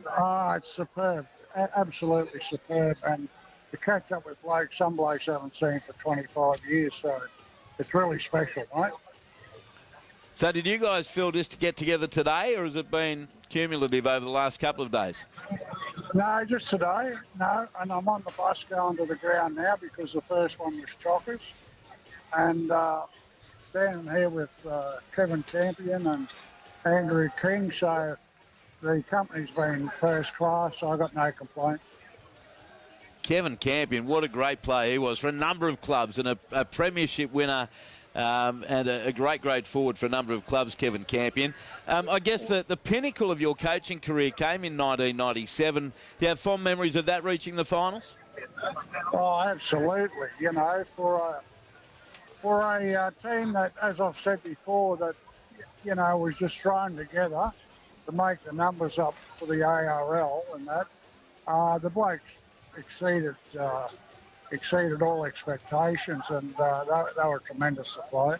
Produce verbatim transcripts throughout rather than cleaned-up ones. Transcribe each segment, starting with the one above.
Oh, it's superb, A- absolutely superb. And to catch up with blokes, some blokes haven't seen for twenty-five years, so it's really special, mate. So did you guys feel just to get together today, or has it been cumulative over the last couple of days? No, just today, no. And I'm on the bus going to the ground now because the first one was Chockers. And uh, standing here with uh, Kevin Campion and Andrew King, so the company's been first class, so I've got no complaints. Kevin Campion, what a great player he was for a number of clubs, and a, a premiership winner, um, and a, a great, great forward for a number of clubs, Kevin Campion. Um, I guess the, the pinnacle of your coaching career came in nineteen ninety-seven. Do you have fond memories of that, reaching the finals? Oh, absolutely. You know, for a, for a uh, team that, as I've said before, that, you know, was just thrown together to make the numbers up for the A R L and that, uh, the blokes exceeded uh, exceeded all expectations, and uh, they, they were tremendous supply.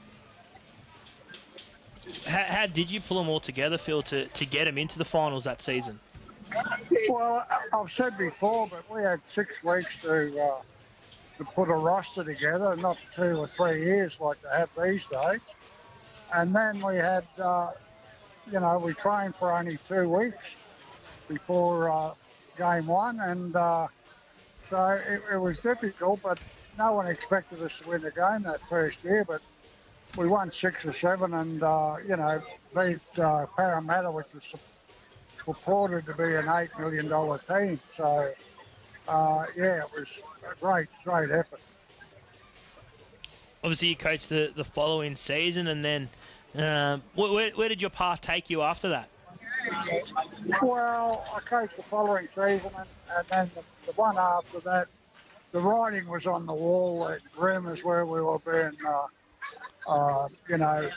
How, how did you pull them all together, Phil, to, to get them into the finals that season? Well, I've said before, but we had six weeks to uh, to put a roster together, not two or three years like they have these days. And then we had, uh, you know, we trained for only two weeks before uh, game one, and uh, so it, it was difficult, but no one expected us to win the game that first year, but we won six or seven and, uh, you know, beat uh, Parramatta, which was purported to be an eight million dollars team. So, uh, yeah, it was a great, great effort. Obviously, you coached the, the following season, and then um, where, where did your path take you after that? Well, I coached the following season, and, and then the, the one after that, the writing was on the wall at rumours where we were being, uh, uh, you know,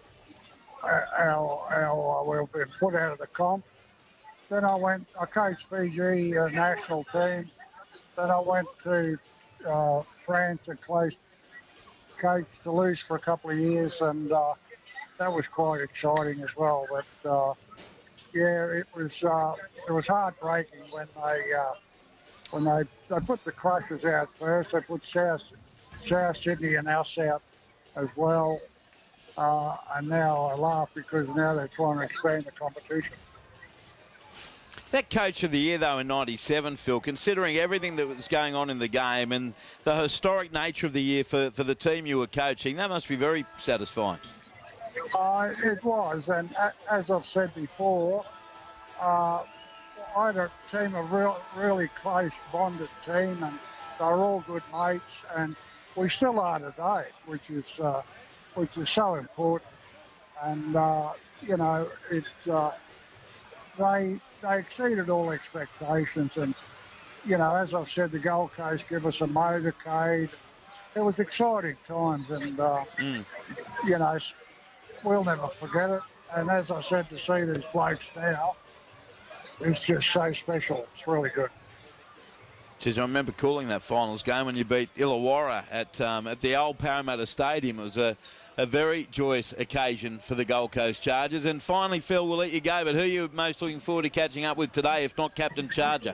our, our, uh, we were being put out of the comp. Then I went, I coached Fiji uh, national team. Then I went to uh, France and coached, coached Toulouse for a couple of years, and uh, that was quite exciting as well. But uh, yeah, it was uh, it was heartbreaking when they uh, when they they put the Crushers out first. They put South South Sydney and us out as well, uh, and now I laugh because now they're trying to expand the competition. That coach of the year, though, in ninety-seven, Phil, considering everything that was going on in the game and the historic nature of the year for, for the team you were coaching, that must be very satisfying. Uh, it was, and a, as I've said before, uh, I had a team, a real, really close bonded team, and they're all good mates, and we still are today, which is uh, which is so important. And uh, you know, it uh, they they exceeded all expectations, and you know, as I've said, the Gold Coast gave us a motorcade. It was exciting times, and uh, mm. you know, we'll never forget it. And as I said, to see these blokes now, it's just so special. It's really good. Geez, I remember calling that finals game when you beat Illawarra at um, at the old Parramatta Stadium. It was a, a very joyous occasion for the Gold Coast Chargers. And finally, Phil, we'll let you go, but who are you most looking forward to catching up with today, if not Captain Charger?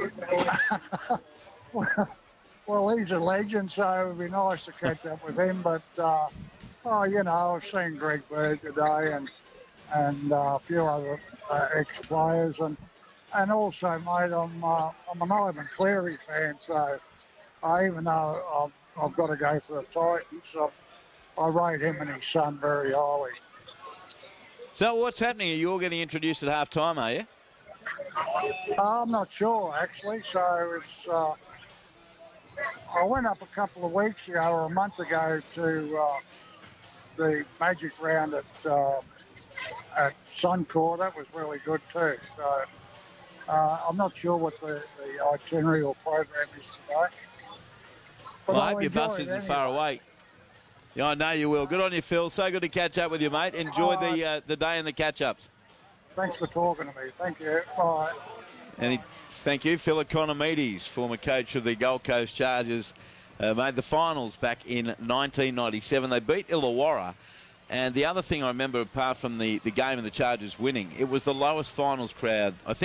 well, well, he's a legend, so it would be nice to catch up with him. But, uh, oh, you know, I've seen Greg Bird today and and uh, a few other uh, ex-players. And and also, mate, I'm, uh, I'm an Ivan Cleary fan, so I, even though I've, I've got to go for the Titans, I, I rate him and his son very highly. So what's happening? Are you all getting introduced at half-time, are you? Uh, I'm not sure, actually. So it's... Uh, I went up a couple of weeks ago or a month ago to uh, the Magic Round at uh, at Suncorp. That was really good too. So uh, I'm not sure what the, the itinerary or program is today. But well, I I'll hope your bus isn't anyway. far away. Yeah, I know you will. Good on you, Phil. So good to catch up with you, mate. Enjoy uh, the uh, the day and the catch-ups. Thanks for talking to me. Thank you. Bye. And he, thank you, Phil Economides, former coach of the Gold Coast Chargers, uh, made the finals back in nineteen ninety-seven. They beat Illawarra. And the other thing I remember, apart from the, the game and the Chargers winning, it was the lowest finals crowd, I think,